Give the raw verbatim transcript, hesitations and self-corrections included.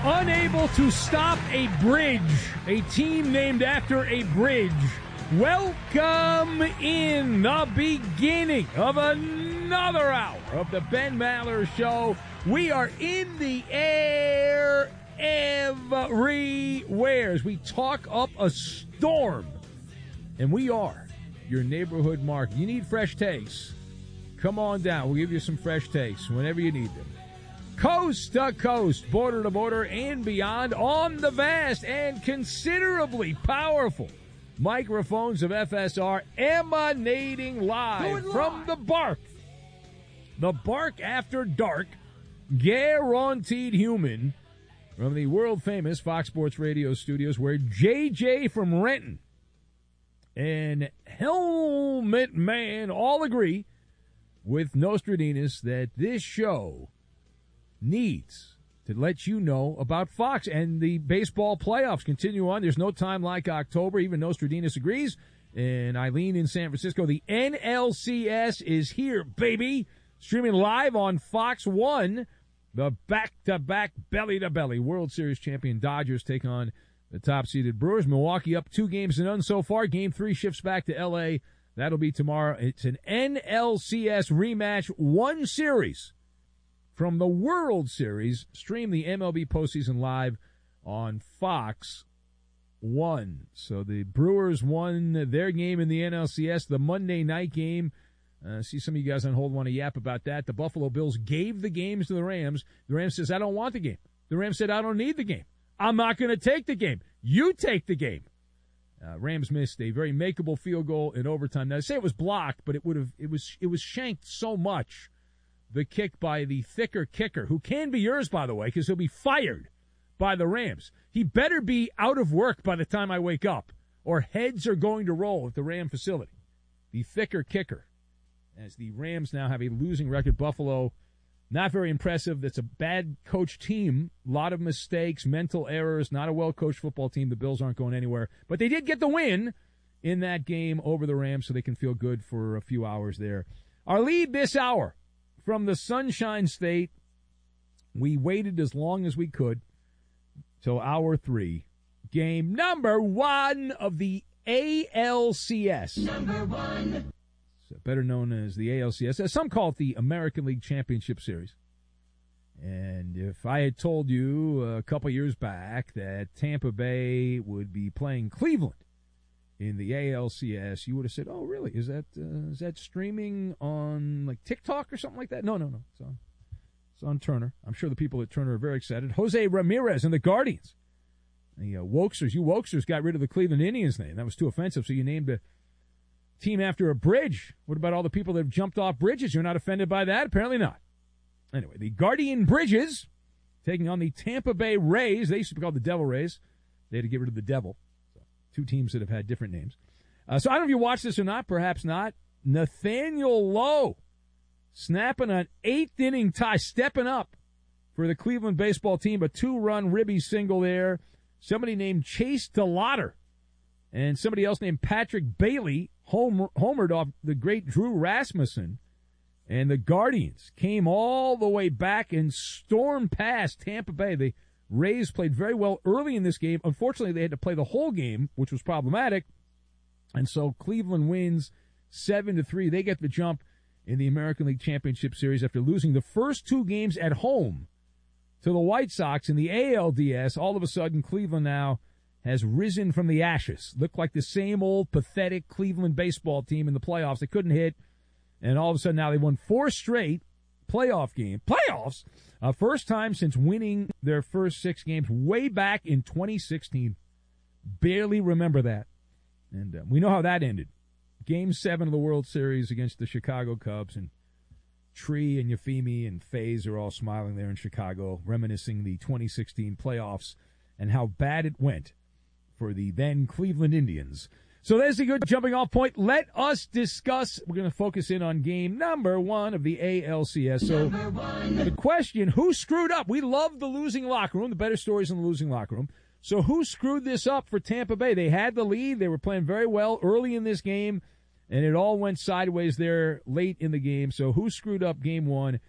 unable to stop a bridge, a team named after a bridge. Welcome in the beginning of another hour of the Ben Maller Show. We are in the air everywhere as we talk up a storm. And we are your neighborhood market. You need fresh takes? Come on down. We'll give you some fresh takes whenever you need them. Coast to coast, border to border, and beyond on the vast and considerably powerful microphones of F S R, emanating live from the Bark. The Bark After Dark, guaranteed human, from the world-famous Fox Sports Radio studios, where J J from Renton and Helmet Man all agree with Nostradamus that this show needs to let you know about Fox, and the baseball playoffs continue on. There's no time like October. Even Nostradamus agrees. And Eileen in San Francisco, the N L C S is here, baby. Streaming live on Fox one. The back-to-back, belly-to-belly World Series champion Dodgers take on the top-seeded Brewers. Milwaukee up two games to none so far. Game three shifts back to L A. That'll be tomorrow. It's an N L C S rematch, one series from the World Series. Stream the M L B postseason live on Fox one. So the Brewers won their game in the N L C S, the Monday night game. Uh, see some of you guys on hold want to yap about that. The Buffalo Bills gave the games to the Rams. The Rams says, I don't want the game. The Rams said, I don't need the game. I'm not going to take the game. You take the game. Uh, Rams missed a very makeable field goal in overtime. Now, I say it was blocked, but it would have it was it was shanked so much. The kick by the thicker kicker, who can be yours, by the way, because he'll be fired by the Rams. He better be out of work by the time I wake up, or heads are going to roll at the Ram facility. The thicker kicker, as the Rams now have a losing record. Buffalo, not very impressive. That's a bad coach team. A lot of mistakes, mental errors, not a well-coached football team. The Bills aren't going anywhere. But they did get the win in that game over the Rams, so they can feel good for a few hours there. Our lead this hour from the Sunshine State, we waited as long as we could till hour three. Game number one of the A L C S. Number one. So better known as the A L C S. Some call it the American League Championship Series. And if I had told you a couple years back that Tampa Bay would be playing Cleveland in the A L C S, you would have said, oh, really? Is that uh, is that streaming on, like, TikTok or something like that? No, no, no. It's on, it's on Turner. I'm sure the people at Turner are very excited. Jose Ramirez and the Guardians. The uh, Wokesters, you Wokesters got rid of the Cleveland Indians name. That was too offensive, so you named a team after a bridge. What about all the people that have jumped off bridges? You're not offended by that? Apparently not. Anyway, the Guardian Bridges taking on the Tampa Bay Rays. They used to be called the Devil Rays. They had to get rid of the Devil. Two teams that have had different names. Uh, so I don't know if you watched this or not, perhaps not. Nathaniel Lowe snapping an eighth-inning tie, stepping up for the Cleveland baseball team. A two-run ribby single there. Somebody named Chase DeLauder and somebody else named Patrick Bailey home, homered off the great Drew Rasmussen. And the Guardians came all the way back and stormed past Tampa Bay. They Rays played very well early in this game. Unfortunately, they had to play the whole game, which was problematic. And so Cleveland wins seven to three. They get the jump in the American League Championship Series after losing the first two games at home to the White Sox in the A L D S. All of a sudden, Cleveland now has risen from the ashes. Looked like the same old pathetic Cleveland baseball team in the playoffs. They couldn't hit. And all of a sudden now they won four straight playoff game. Playoffs? Uh, first time since winning their first six games way back in twenty sixteen. Barely remember that. And uh, we know how that ended. Game seven of the World Series against the Chicago Cubs. And Tree and Yefimi and FaZe are all smiling there in Chicago, reminiscing the twenty sixteen playoffs and how bad it went for the then Cleveland Indians. So there's a good jumping off point. Let us discuss. We're going to focus in on game number one of the A L C S. So the question, who screwed up? We love the losing locker room, the better stories in the losing locker room. So who screwed this up for Tampa Bay? They had the lead. They were playing very well early in this game, and it all went sideways there late in the game. So who screwed up game one?